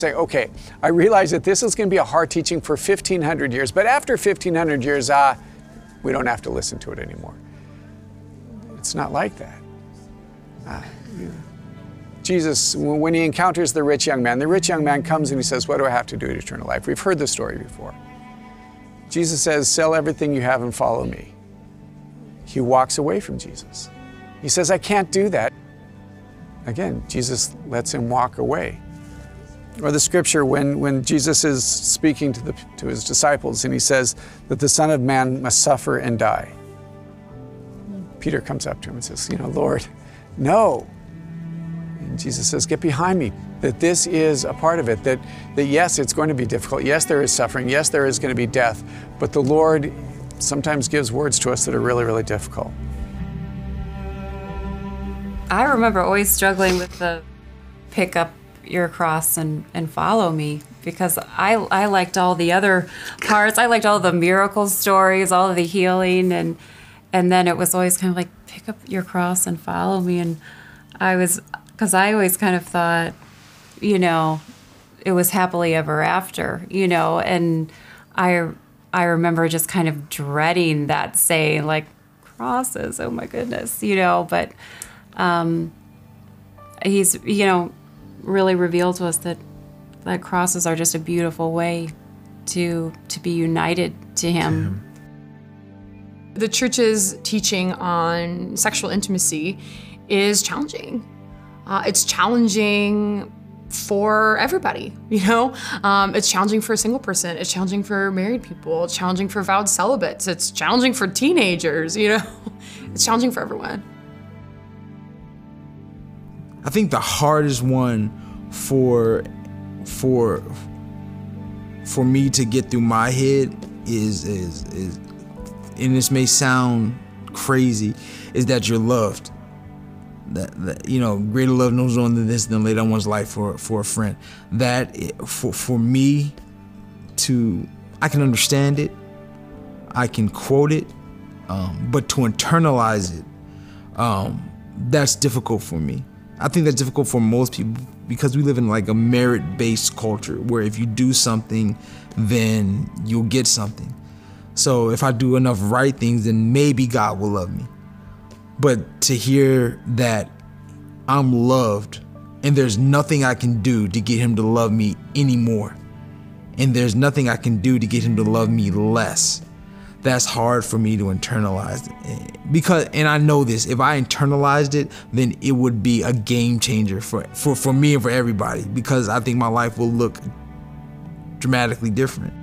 Say, okay, I realize that this is going to be a hard teaching for 1,500 years, but after 1,500 years, we don't have to listen to it anymore. It's not like that. Jesus, when he encounters the rich young man comes and he says, what do I have to do to eternal life? We've heard the story before. Jesus says, sell everything you have and follow me. He walks away from Jesus. He says, I can't do that. Again, Jesus lets him walk away. Or the scripture when Jesus is speaking to his disciples and he says that the Son of Man must suffer and die. Peter comes up to him and says, Lord, no. And Jesus says, get behind me, that this is a part of it, that yes, it's going to be difficult. Yes, there is suffering. Yes, there is going to be death. But the Lord sometimes gives words to us that are really, really difficult. I remember always struggling with the pick up your cross and follow me, because I liked all the other parts. I liked all the miracle stories, all of the healing, and then it was always kind of like, pick up your cross and follow me. And because I always kind of thought, it was happily ever after, and I remember just kind of dreading that saying, like, crosses, oh my goodness, but he's, really revealed to us that crosses are just a beautiful way to be united to him. The church's teaching on sexual intimacy is challenging. It's challenging for everybody, It's challenging for a single person. It's challenging for married people. It's challenging for vowed celibates. It's challenging for teenagers, It's challenging for everyone. I think the hardest one for me to get through my head is and this may sound crazy, is that you're loved. That greater love knows no one than this, than lay down one's life for a friend. That for me I can understand it, I can quote it, but to internalize it, that's difficult for me. I think that's difficult for most people because we live in like a merit-based culture where if you do something, then you'll get something. So if I do enough right things, then maybe God will love me. But to hear that I'm loved and there's nothing I can do to get him to love me anymore, and there's nothing I can do to get him to love me less, that's hard for me to internalize it. And I know this, if I internalized it, then it would be a game changer for me and for everybody, because I think my life will look dramatically different.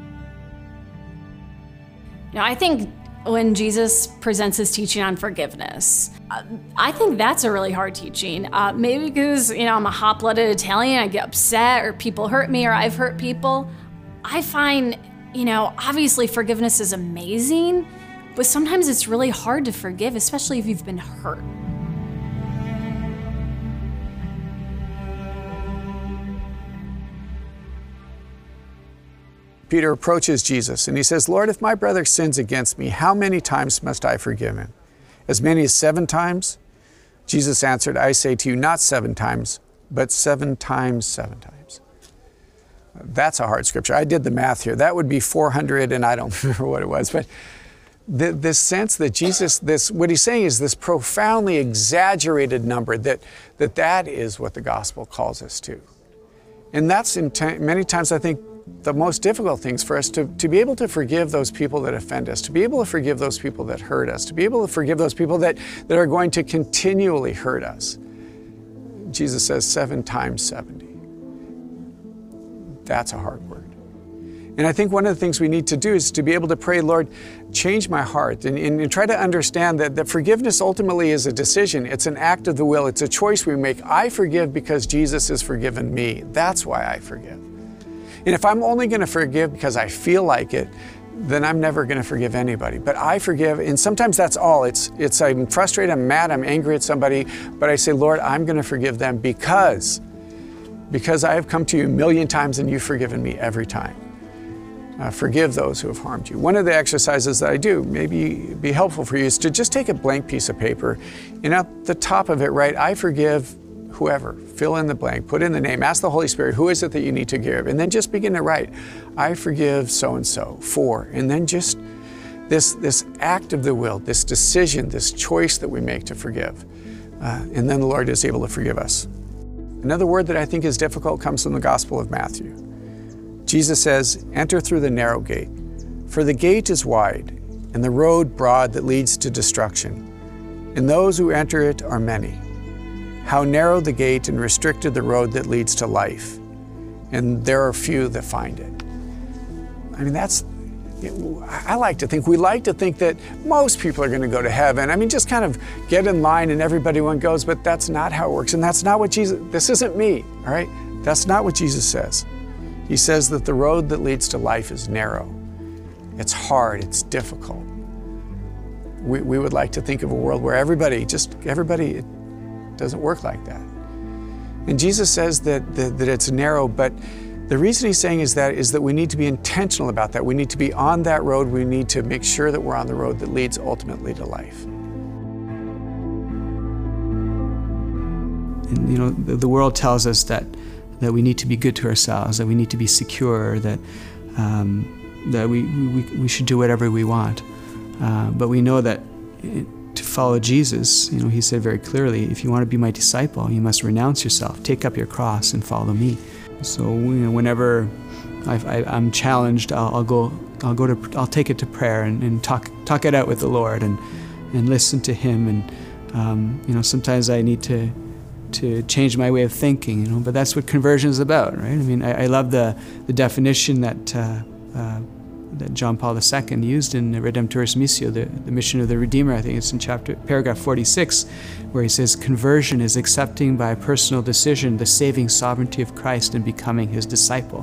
I think when Jesus presents his teaching on forgiveness, I think that's a really hard teaching. Maybe because, I'm a hot-blooded Italian, I get upset, or people hurt me, or I've hurt people. I find, obviously forgiveness is amazing, but sometimes it's really hard to forgive, especially if you've been hurt. Peter approaches Jesus and he says, Lord, if my brother sins against me, how many times must I forgive him? As many as 7 times? Jesus answered, I say to you, not 7 times, but 7 times 7 times. That's a hard scripture. I did the math here. That would be 400, and I don't remember what it was. But this sense that Jesus, what he's saying is this profoundly exaggerated number, that is what the gospel calls us to. And that's many times, I think, the most difficult things for us, to be able to forgive those people that offend us, to be able to forgive those people that hurt us, to be able to forgive those people that are going to continually hurt us. Jesus says 7 times 70. That's a hard word. And I think one of the things we need to do is to be able to pray, Lord, change my heart, and try to understand that forgiveness ultimately is a decision. It's an act of the will. It's a choice we make. I forgive because Jesus has forgiven me. That's why I forgive. And if I'm only going to forgive because I feel like it, then I'm never going to forgive anybody. But I forgive, and sometimes that's all. It's I'm frustrated, I'm mad, I'm angry at somebody, but I say, Lord, I'm going to forgive them because I have come to you a million times and you've forgiven me every time. Forgive those who have harmed you. One of the exercises that I do, maybe be helpful for you, is to just take a blank piece of paper and at the top of it write, I forgive whoever, fill in the blank, put in the name, ask the Holy Spirit, who is it that you need to give? And then just begin to write, I forgive so-and-so for, and then just this act of the will, this decision, this choice that we make to forgive. And then the Lord is able to forgive us. Another word that I think is difficult comes from the Gospel of Matthew. Jesus says, enter through the narrow gate, for the gate is wide and the road broad that leads to destruction, and those who enter it are many. How narrow the gate and restricted the road that leads to life, and there are few that find it. I mean, we like to think that most people are going to go to heaven. I mean, just kind of get in line and everybody goes, but that's not how it works. And that's not what this isn't me, all right? That's not what Jesus says. He says that the road that leads to life is narrow. It's hard, it's difficult. We would like to think of a world where everybody, it doesn't work like that. And Jesus says that it's narrow, but the reason he's saying is that we need to be intentional about that. We need to be on that road. We need to make sure that we're on the road that leads ultimately to life. And, you know, the world tells us that we need to be good to ourselves, that we need to be secure, that we should do whatever we want. But we know that to follow Jesus, you know, he said very clearly, if you want to be my disciple, you must renounce yourself, take up your cross, and follow me. So, you know, whenever I'm challenged, I'll take it to prayer and talk it out with the Lord and listen to Him. And you know, sometimes I need to change my way of thinking. You know, but that's what conversion is about, right? I mean, I love the definition that John Paul II used in Redemptoris Missio, the mission of the Redeemer. I think it's in paragraph 46, where he says, conversion is accepting by a personal decision the saving sovereignty of Christ and becoming His disciple.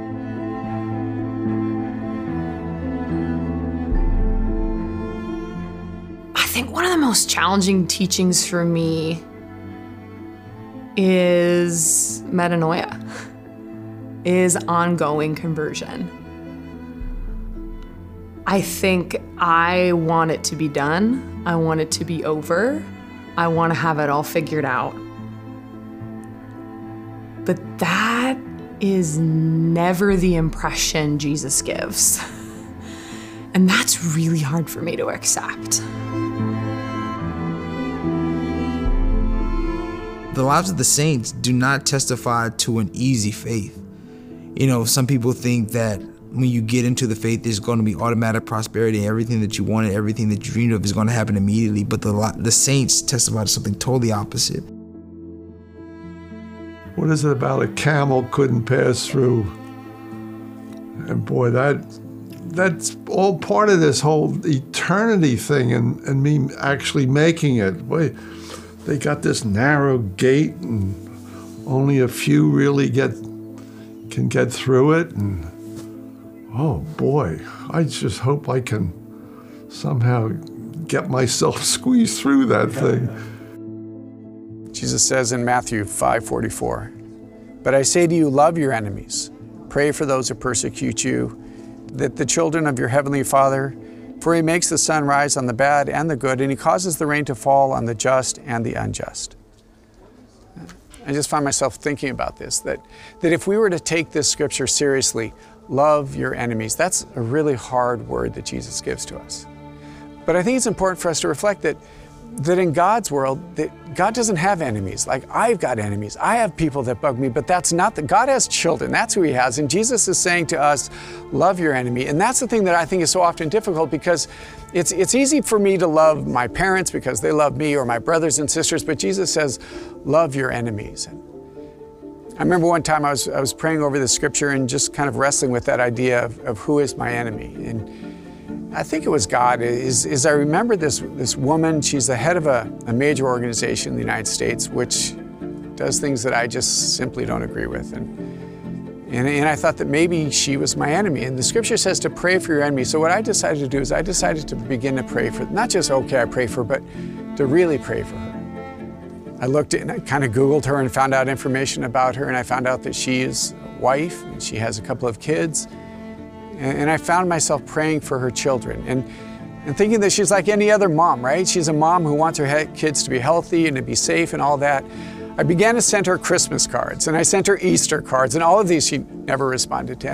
I think one of the most challenging teachings for me is metanoia, is ongoing conversion. I think I want it to be done. I want it to be over. I want to have it all figured out. But that is never the impression Jesus gives. And that's really hard for me to accept. The lives of the saints do not testify to an easy faith. You know, some people think that when you get into the faith, there's going to be automatic prosperity. Everything that you wanted, everything that you dreamed of is going to happen immediately. But the saints testify to something totally opposite. What is it about a camel couldn't pass through? And boy, that's all part of this whole eternity thing and me actually making it. Boy, they got this narrow gate and only a few really can get through it. And oh boy, I just hope I can somehow get myself squeezed through that thing. Jesus says in Matthew 5:44, but I say to you, love your enemies, pray for those who persecute you, that the children of your heavenly Father, for He makes the sun rise on the bad and the good, and He causes the rain to fall on the just and the unjust. I just find myself thinking about this, that if we were to take this scripture seriously, love your enemies, that's a really hard word that Jesus gives to us. But I think it's important for us to reflect that in God's world, that God doesn't have enemies. Like, I've got enemies. I have people that bug me, but that's not God has children. That's who He has. And Jesus is saying to us, love your enemy. And that's the thing that I think is so often difficult, because it's easy for me to love my parents because they love me, or my brothers and sisters, but Jesus says, love your enemies. And I remember one time I was praying over this scripture and just kind of wrestling with that idea of who is my enemy. And I think it was God. I remember this woman. She's the head of a major organization in the United States, which does things that I just simply don't agree with. And I thought that maybe she was my enemy. And the scripture says to pray for your enemy. So what I decided to do is I decided to begin to pray for, not just, okay, I pray for her, but to really pray for her. I looked and I kind of Googled her and found out information about her, and I found out that she is a wife and she has a couple of kids. And I found myself praying for her children and thinking that she's like any other mom, right? She's a mom who wants her kids to be healthy and to be safe and all that. I began to send her Christmas cards, and I sent her Easter cards, and all of these she never responded to